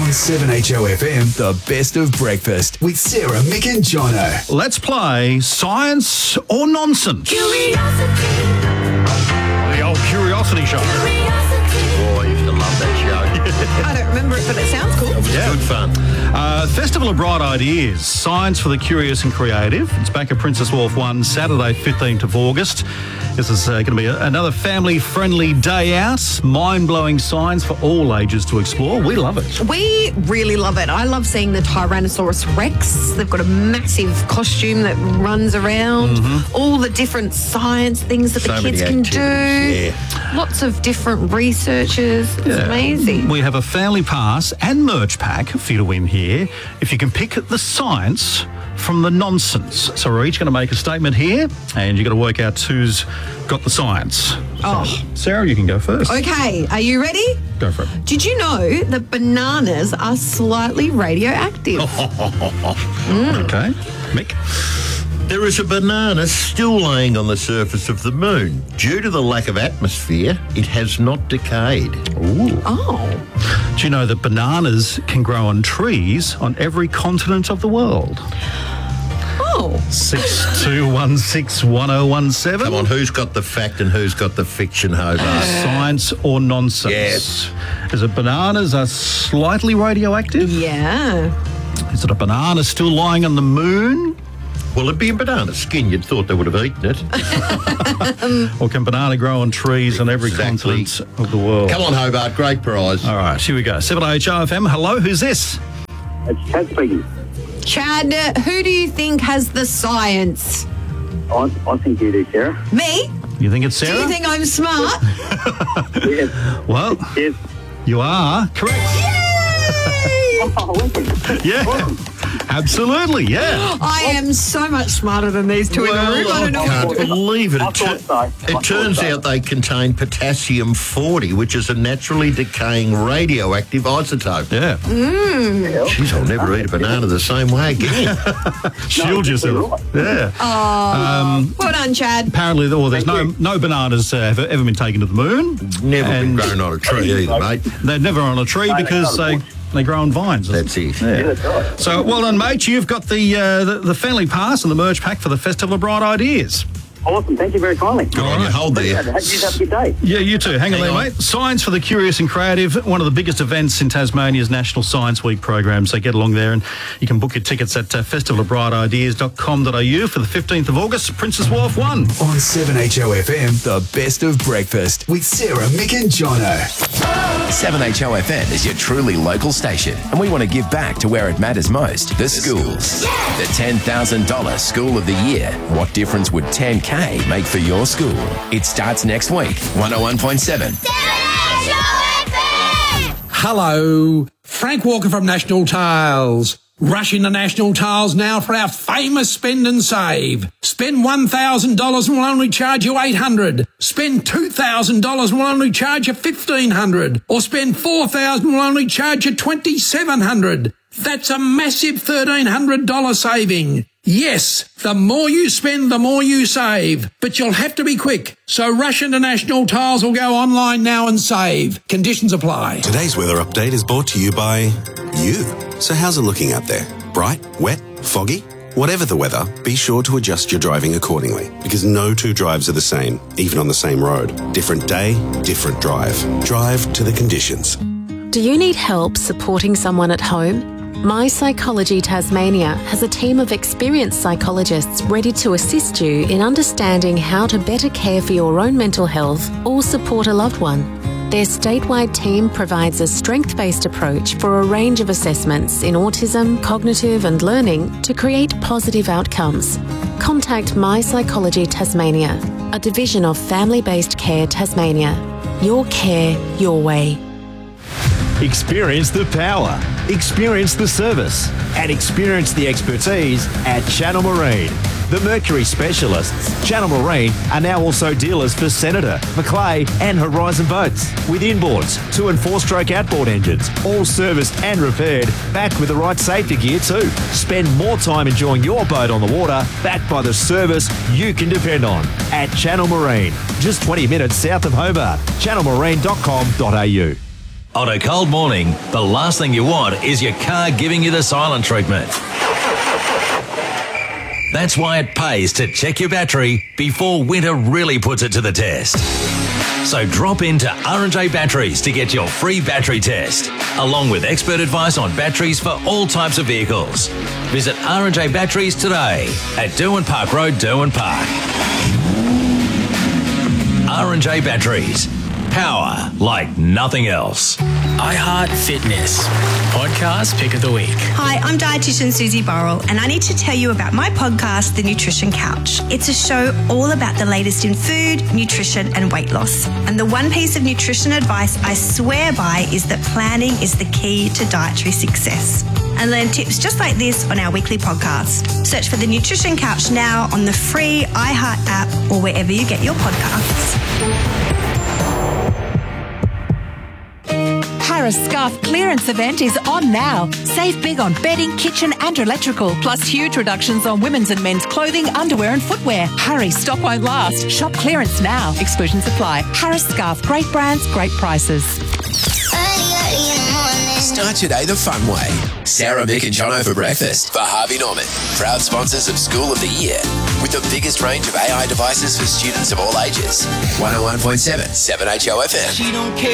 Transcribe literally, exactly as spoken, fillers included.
On seven H O F M, the best of breakfast with Sarah, Mick and Jono. Let's play Science or Nonsense. Curiosity. The old Curiosity Show. Curiosity. Boy, I used to love that show. I don't remember it, but it sounds cool. It was Yeah. good fun. Uh, Festival of Bright Ideas, Science for the Curious and Creative. It's back at Princess Wharf one, Saturday, fifteenth of August. This is uh, going to be a, another family-friendly day out. Mind-blowing science for all ages to explore. We love it. We really love it. I love seeing the Tyrannosaurus Rex. They've got a massive costume that runs around. All the different science things that So the many kids can do. activities, yeah. Lots of different researchers. It's Yeah. amazing. We have a family pass and merch pack for you to win here if you can pick the science from the nonsense. So we're each going to make a statement here and you've got to work out who's got the science. Oh. So, Sarah, you can go first. Okay, are you ready? Go for it. Did you know that bananas are slightly radioactive? Okay. Mick? There is a banana still laying on the surface of the moon. Due to the lack of atmosphere, it has not decayed. Ooh. Oh. Do you know that bananas can grow on trees on every continent of the world? Oh. six two one six one oh one seven. Come on, who's got the fact and who's got the fiction, Hobart? Science or nonsense? Yes. Is it bananas are slightly radioactive? Yeah. Is it a banana still lying on the moon? Well, it'd be a banana skin. You'd thought they would have eaten it. Or can banana grow on trees on every Exactly. continent of the world? Come on, Hobart, great prize. All right, here we go. seven H O F M. Hello, who's this? It's Chad speaking. Chad, who do you think has the science? I, I think you do, Sarah. Me? You think it's Sarah? Do you think I'm smart? Yes. Well, Yes. you are correct. Oh, wicked. Yeah, absolutely, yeah. I am so much smarter than these two in the room. I don't know. I can't believe it. I It, tur- thought so. I it thought turns so. out they contain potassium forty, which is a naturally decaying radioactive isotope. Yeah, Jeez, I'll never eat a banana the same way again. shield yourself. Yeah. Well done, Chad. Apparently, well, there's no no bananas uh, have ever been taken to the moon. Never And been grown on a tree either, mate. They're never on a tree they because can't they, afford they grow on vines. That's it. Yeah, Yeah. that's right. So well done, mate. You've got the, uh, the the family pass and the merch pack for the Festival of Bright Ideas. Awesome. Thank you very kindly. Go on, you hold there. Have you have a good day. Yeah, you too. Hang, on Hang there, on. mate. Science for the Curious and Creative, one of the biggest events in Tasmania's National Science Week program. So get along there and you can book your tickets at uh, festival of bright ideas dot com dot a u for the fifteenth of August, Princess Wharf one. On seven H O F M, the best of breakfast with Sarah, Mick and Jono. seven H O F N is your truly local station, and we want to give back to where it matters most, the schools. The ten thousand dollars School of the Year. What difference would ten K make for your school? It starts next week, one oh one point seven. Hello, Frank Walker from National Tiles. Rush into National Tiles now for our famous spend and save. Spend one thousand dollars and we'll only charge you eight hundred dollars. Spend two thousand dollars and we'll only charge you fifteen hundred dollars. Or spend four thousand dollars and we'll only charge you twenty-seven hundred dollars. That's a massive thirteen hundred dollars saving. Yes, the more you spend, the more you save. But you'll have to be quick. So rush into National Tiles or go online now and save. Conditions apply. Today's weather update is brought to you by you. So how's it looking out there? Bright? Wet? Foggy? Whatever the weather, be sure to adjust your driving accordingly, because no two drives are the same, even on the same road. Different day, different drive. Drive to the conditions. Do you need help supporting someone at home? My Psychology Tasmania has a team of experienced psychologists ready to assist you in understanding how to better care for your own mental health or support a loved one. Their statewide team provides a strength-based approach for a range of assessments in autism, cognitive and learning to create positive outcomes. Contact My Psychology Tasmania, a division of Family-Based Care Tasmania. Your care, your way. Experience the power, experience the service, and experience the expertise at Channel Marine. The Mercury specialists, Channel Marine, are now also dealers for Senator, Macleay and Horizon boats. With inboards, two and four stroke outboard engines, all serviced and repaired, backed with the right safety gear too. Spend more time enjoying your boat on the water, backed by the service you can depend on. At Channel Marine, just twenty minutes south of Hobart. channel marine dot com dot a u. On a cold morning, the last thing you want is your car giving you the silent treatment. That's why it pays to check your battery before winter really puts it to the test. So drop into R and J Batteries to get your free battery test, along with expert advice on batteries for all types of vehicles. Visit R and J Batteries today at Derwent Park Road, Derwent Park. R and J Batteries. Power like nothing else. iHeart Fitness. Podcast Pick of the Week. Hi, I'm dietitian Susie Burrell, and I need to tell you about my podcast, The Nutrition Couch. It's a show all about the latest in food, nutrition, and weight loss. And the one piece of nutrition advice I swear by is that planning is the key to dietary success. And learn tips just like this on our weekly podcast. Search for The Nutrition Couch now on the free iHeart app or wherever you get your podcasts. Harris Scarf clearance event is on now. Save big on bedding, kitchen and electrical, plus huge reductions on women's and men's clothing, underwear and footwear. Hurry, stock won't last. Shop clearance now. Exclusions apply. Harris Scarf, great brands, great prices. Start your day the fun way. Sarah, Mick and Jono for breakfast for Harvey Norman. Proud sponsors of School of the Year. With the biggest range of A I devices for students of all ages. one oh one point seven, seven H O F M. She don't care.